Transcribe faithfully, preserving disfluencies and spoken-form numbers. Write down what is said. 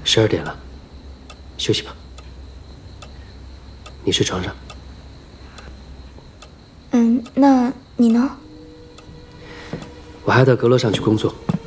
十二点了，休息吧。你睡床上。 嗯，那你呢？ 我还到阁楼上去工作。